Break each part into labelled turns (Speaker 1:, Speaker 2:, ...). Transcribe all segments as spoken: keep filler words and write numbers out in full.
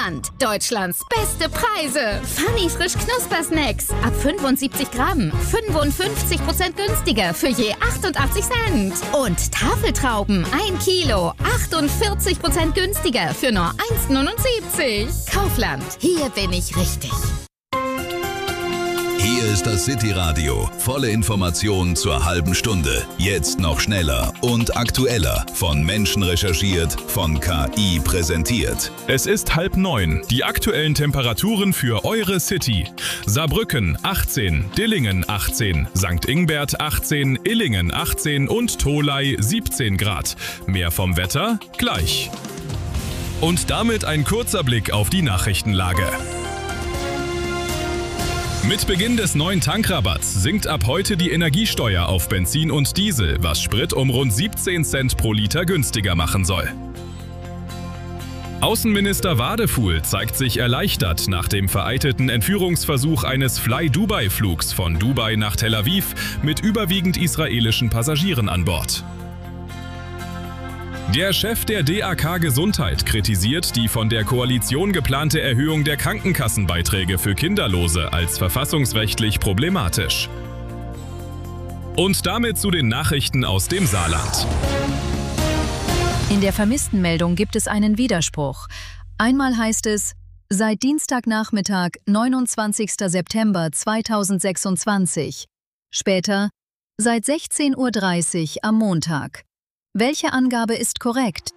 Speaker 1: Kaufland. Deutschlands beste Preise. Funny frisch Knuspersnacks. Ab fünfundsiebzig Gramm. fünfundfünfzig Prozent günstiger für je achtundachtzig Cent. Und Tafeltrauben. ein Kilo. achtundvierzig Prozent günstiger für nur eins neunundsiebzig. Kaufland. Hier bin ich richtig.
Speaker 2: Hier ist das City-Radio. Volle Informationen zur halben Stunde. Jetzt noch schneller und aktueller. Von Menschen recherchiert, von K I präsentiert.
Speaker 3: Es ist halb neun. Die aktuellen Temperaturen für eure City. Saarbrücken achtzehn, Dillingen achtzehn, Sankt Ingbert achtzehn, Illingen achtzehn und Tholey siebzehn Grad. Mehr vom Wetter gleich. Und damit ein kurzer Blick auf die Nachrichtenlage. Mit Beginn des neuen Tankrabatts sinkt ab heute die Energiesteuer auf Benzin und Diesel, was Sprit um rund siebzehn Cent pro Liter günstiger machen soll. Außenminister Wadefuhl zeigt sich erleichtert nach dem vereitelten Entführungsversuch eines Fly-Dubai-Flugs von Dubai nach Tel Aviv mit überwiegend israelischen Passagieren an Bord. Der Chef der D A K Gesundheit kritisiert die von der Koalition geplante Erhöhung der Krankenkassenbeiträge für Kinderlose als verfassungsrechtlich problematisch. Und damit zu den Nachrichten aus dem Saarland.
Speaker 4: In der Vermisstenmeldung gibt es einen Widerspruch. Einmal heißt es, seit Dienstagnachmittag, neunundzwanzigster September zweitausendsechsundzwanzig. Später, seit sechzehn Uhr dreißig am Montag. Welche Angabe ist korrekt?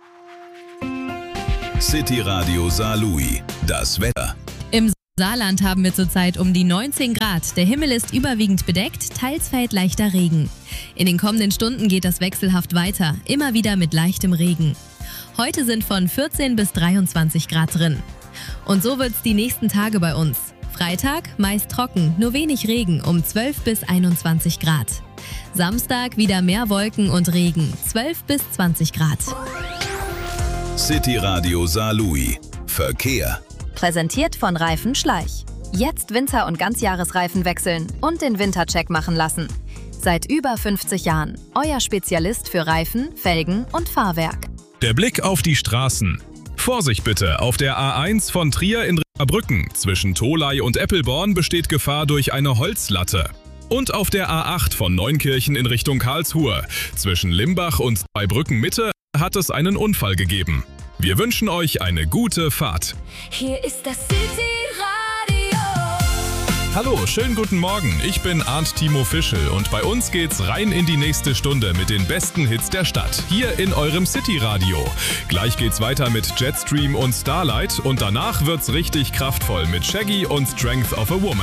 Speaker 2: City-Radio Saarlouis. Das Wetter.
Speaker 5: Im Saarland haben wir zurzeit um die neunzehn Grad. Der Himmel ist überwiegend bedeckt, teils fällt leichter Regen. In den kommenden Stunden geht das wechselhaft weiter, immer wieder mit leichtem Regen. Heute sind von vierzehn bis dreiundzwanzig Grad drin. Und so wird's die nächsten Tage bei uns. Freitag meist trocken, nur wenig Regen um zwölf bis einundzwanzig Grad. Samstag wieder mehr Wolken und Regen, zwölf bis zwanzig Grad.
Speaker 2: City-Radio Saarlouis. Verkehr.
Speaker 4: Präsentiert von Reifen Schleich. Jetzt Winter- und Ganzjahresreifen wechseln und den Wintercheck machen lassen. Seit über fünfzig Jahren. Euer Spezialist für Reifen, Felgen und Fahrwerk.
Speaker 3: Der Blick auf die Straßen. Vorsicht bitte, auf der A eins von Trier in Saarbrücken zwischen Tholey und Eppelborn besteht Gefahr durch eine Holzlatte. Und auf der A acht von Neunkirchen in Richtung Karlsruhe zwischen Limbach und Zweibrücken Mitte hat es einen Unfall gegeben. Wir wünschen euch eine gute Fahrt.
Speaker 6: Hier ist das City-Radio.
Speaker 3: Hallo, schönen guten Morgen. Ich bin Arndt Timo Fischel und bei uns geht's rein in die nächste Stunde mit den besten Hits der Stadt. Hier in eurem City-Radio. Gleich geht's weiter mit Jetstream und Starlight und danach wird's richtig kraftvoll mit Shaggy und Strength of a Woman.